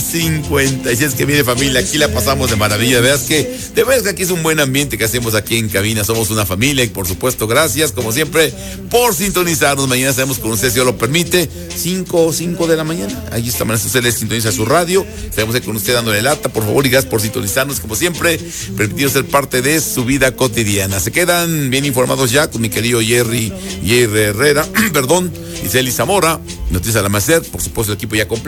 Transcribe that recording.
8:56, que viene familia, aquí la pasamos de maravilla. De verdad que aquí es un buen ambiente que hacemos aquí en cabina, somos una familia y por supuesto gracias como siempre por sintonizarnos. Mañana estaremos con usted si Dios lo permite, 5 de la mañana, ahí está, usted le sintoniza su radio, estaremos ahí con usted dándole lata, por favor, y gracias por sintonizarnos como siempre, permitido ser parte de su vida cotidiana. Se quedan bien informados ya con mi querido Jerry Herrera, perdón, y Celi Zamora, Noticias al Amanecer, por supuesto el equipo ya completo.